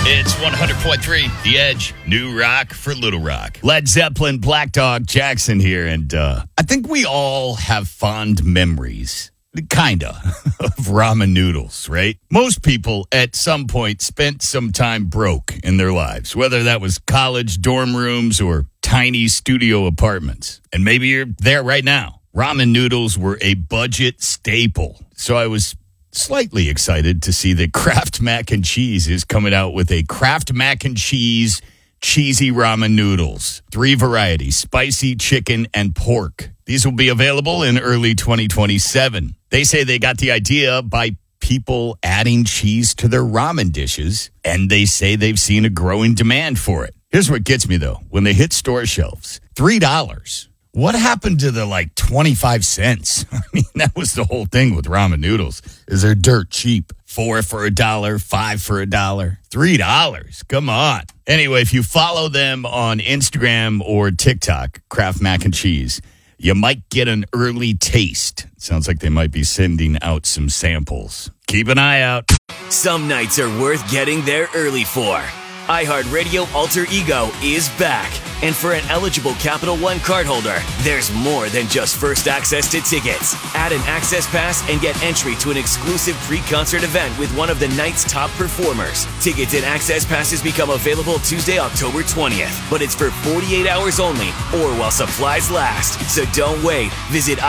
It's 100.3 The Edge, new rock for Little Rock. Led Zeppelin, Black Dog, Jackson here, and I think we all have fond memories, kinda, of ramen noodles, right? Most people at some point spent some time broke in their lives, whether that was college dorm rooms or tiny studio apartments. And maybe you're there right now. Ramen noodles were a budget staple, so I was slightly excited to see that Kraft Mac and Cheese is coming out with a Kraft Mac and Cheese cheesy ramen noodles. 3 varieties, spicy, chicken, and pork. These will be available in early 2027. They say they got the idea by people adding cheese to their ramen dishes, and they say they've seen a growing demand for it. Here's what gets me, though. When they hit store shelves, $3. What happened to the 25 cents? I mean, that was the whole thing with ramen noodles. Is they're dirt cheap. 4 for $1, 5 for $1, $3. Come on. Anyway, if you follow them on Instagram or TikTok, Kraft Mac and Cheese, you might get an early taste. Sounds like they might be sending out some samples. Keep an eye out. Some nights are worth getting there early for. iHeartRadio Alter Ego is back. And for an eligible Capital One cardholder, there's more than just first access to tickets. Add an access pass and get entry to an exclusive pre-concert event with one of the night's top performers. Tickets and access passes become available Tuesday, October 20th. But it's for 48 hours only or while supplies last. So don't wait. Visit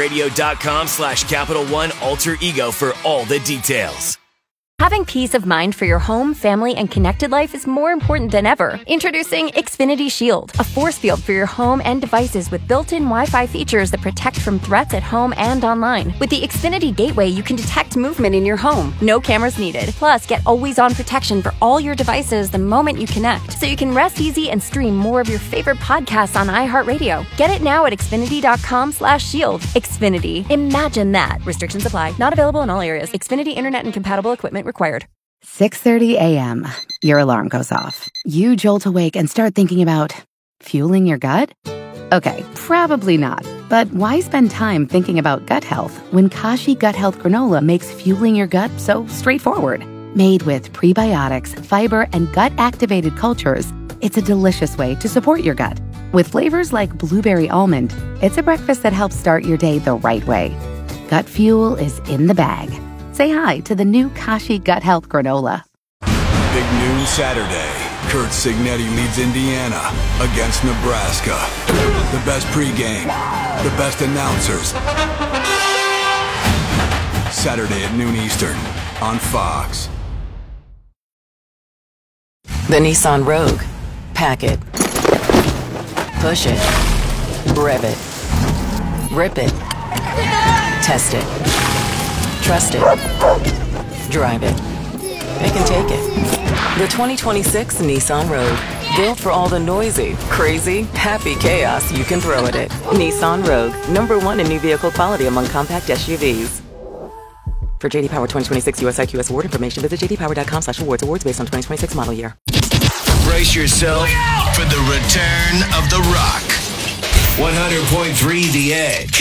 iHeartRadio.com/Capital One Alter Ego for all the details. Having peace of mind for your home, family, and connected life is more important than ever. Introducing Xfinity Shield, a force field for your home and devices with built-in Wi-Fi features that protect from threats at home and online. With the Xfinity Gateway, you can detect movement in your home. No cameras needed. Plus, get always-on protection for all your devices the moment you connect, so you can rest easy and stream more of your favorite podcasts on iHeartRadio. Get it now at Xfinity.com/shield. Xfinity. Imagine that. Restrictions apply. Not available in all areas. Xfinity Internet and compatible equipment required. 6:30 a.m. Your alarm goes off. You jolt awake and start thinking about fueling your gut? Okay, probably not. But why spend time thinking about gut health when Kashi Gut Health Granola makes fueling your gut so straightforward? Made with prebiotics, fiber, and gut-activated cultures, it's a delicious way to support your gut. With flavors like blueberry almond, it's a breakfast that helps start your day the right way. Gut fuel is in the bag. Say hi to the new Kashi Gut Health Granola. Big noon Saturday. Kurt Signetti leads Indiana against Nebraska. The best pregame, the best announcers. Saturday at noon Eastern on Fox. The Nissan Rogue. Pack it. Push it. Rev it. Rip it. Test it. Trust it. Drive it. It can take it. The 2026 Nissan Rogue. Built for all the noisy, crazy, happy chaos you can throw at it. Nissan Rogue. #1 in new vehicle quality among compact SUVs. For JD Power 2026 US IQS award information, visit jdpower.com/awards. Awards based on 2026 model year. Brace yourself for the return of The Rock. 100.3 The Edge.